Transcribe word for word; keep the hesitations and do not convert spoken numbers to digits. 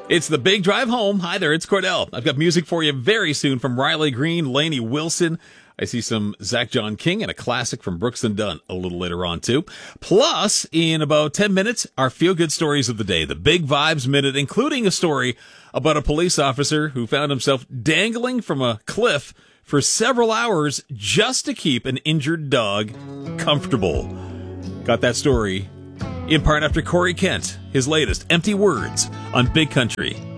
It's the Big Drive Home. Hi there, it's Cordell. I've got music for you very soon from Riley Green, Lainey Wilson. I see some Zach John King and a classic from Brooks and Dunn a little later on, too. Plus, in about ten minutes, our feel-good stories of the day, the Big Vibes Minute, including a story about a police officer who found himself dangling from a cliff for several hours just to keep an injured dog comfortable. Got that story in part after Corey Kent, his latest, Empty Words, on Big Country